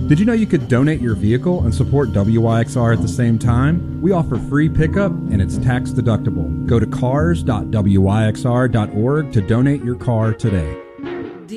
Did you know you could donate your vehicle and support WYXR at the same time? We offer free pickup and it's tax deductible. Go to cars.wyxr.org to donate your car today.